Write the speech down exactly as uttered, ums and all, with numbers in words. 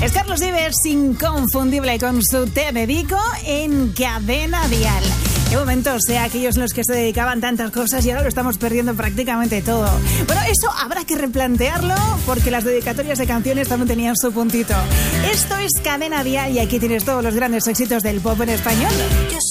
Es Carlos Vives, inconfundible con su Te Dedico en Cadena Dial. Qué momentos, ¿eh? Aquellos en los que se dedicaban tantas cosas y ahora lo estamos perdiendo prácticamente todo. Bueno, eso habrá que replantearlo porque las dedicatorias de canciones también tenían su puntito. Esto es Cadena Dial y aquí tienes todos los grandes éxitos del pop en español. Yo